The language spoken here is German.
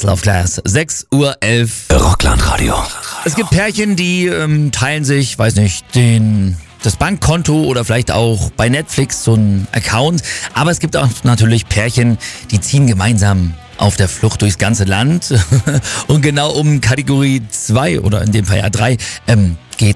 Love Class, 6:11 Uhr. Rockland Radio. Es gibt Pärchen, die teilen sich, weiß nicht, das Bankkonto oder vielleicht auch bei Netflix so einen Account. Aber es gibt auch natürlich Pärchen, die ziehen gemeinsam auf der Flucht durchs ganze Land. Und genau um Kategorie 2 oder in dem Fall ja 3